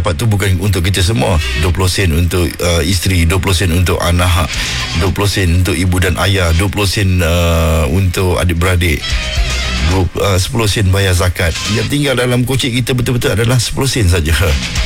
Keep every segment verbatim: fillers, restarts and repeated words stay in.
dapat tu bukan untuk kita semua. Dua puluh sen untuk uh, isteri, dua puluh sen untuk anak, dua puluh sen untuk ibu dan ayah, dua puluh sen uh, untuk adik-beradik, uh, sepuluh sen bayar zakat. Yang tinggal dalam kocik kita betul-betul adalah sepuluh sen saja.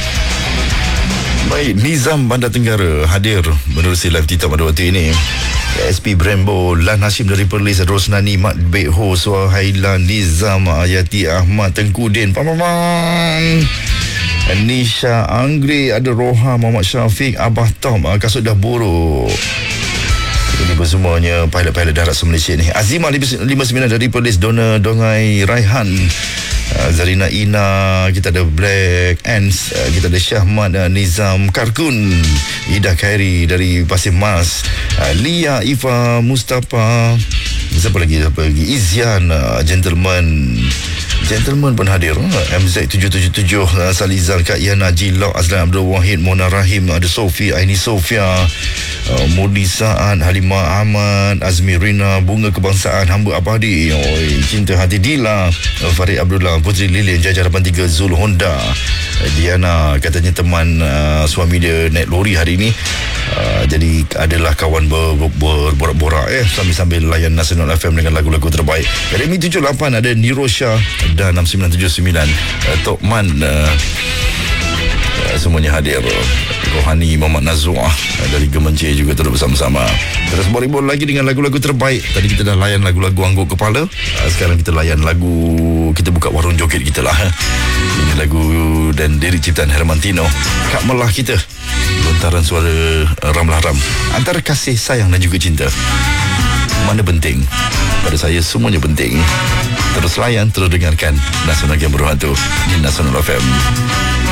Baik, Nizam Bandar Tenggara hadir menerusi live TikTok pada waktu ini. S P Brembo, Lan Hashim dari Perlis, Rosnani, Mat Bek Ho, Suhailan, Nizam, Ayati Ahmad, Tengku Din, Pamamang, Nisha Anggri, ada Roha, Muhammad Syafiq, Abah Tom, kasut dah buruk. Ini bersemuanya pilot-pilot darat se-Malaysia ni. Azimah lima puluh sembilan dari Perlis, Dona Dongai Raihan, uh, Zarina Ina, kita ada Black Ants, uh, kita ada Syahmad, uh, Nizam Karkun, Ida Khairi dari Pasir Mas, uh, Lia Ifa Mustafa, siapa lagi siapa lagi Izian, uh, Gentleman Gentleman pun hadir. M Z tujuh tujuh tujuh, uh, Salizal, Kak Yana, Jilok, Azlan Abdul Wahid, Mona Rahim, ada Sofi, Aini Sofia, uh, Mudi Sa'ad, Halimah Ahmad, Azmi Rina, Bunga Kebangsaan, Hamba Abadi, oi, Cinta Hati Dila, uh, Farid Abdullah, Putri Lilin, Jajah Harapan tiga, Zul Honda, uh, Diana, katanya teman uh, suami dia naik lori hari ini. Uh, jadi adalah kawan ber, ber, ber, borak-borak eh sambil-sambil layan Nasional F M dengan lagu-lagu terbaik. Akademi tujuh lapan ada Nirosha dan enam sembilan tujuh sembilan uh, Tokman, uh, uh, semuanya hadir. Rohani, Muhammad Nazwa uh, dari Gemencir juga turut bersama-sama. Terus boleh-boleh lagi dengan lagu-lagu terbaik. Tadi kita dah layan lagu-lagu Angguk Kepala, uh, sekarang kita layan lagu, kita buka warung joget kita lah. Ini lagu dan lirik ciptaan Hermantino, Kak Melah Kita, lontaran suara uh, Ramlah Ram. Antara kasih, sayang dan juga cinta, mana penting? Pada saya semuanya penting. Terus layan, terus dengarkan Nasional yang berhantu di Nasional F M.